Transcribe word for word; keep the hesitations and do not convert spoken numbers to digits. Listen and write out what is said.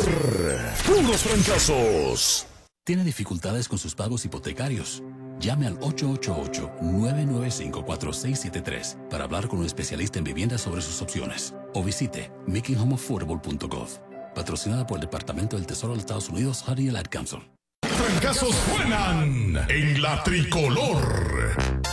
Puros fracasos. ¿Tiene dificultades con sus pagos hipotecarios? Llame al ocho ocho ocho, nueve nueve cinco, cuatro seis siete tres para hablar con un especialista en vivienda sobre sus opciones. O visite making home affordable punto gov. Patrocinada por el Departamento del Tesoro de los Estados Unidos, Honey and Ad Council. Fracasos suenan en la tricolor.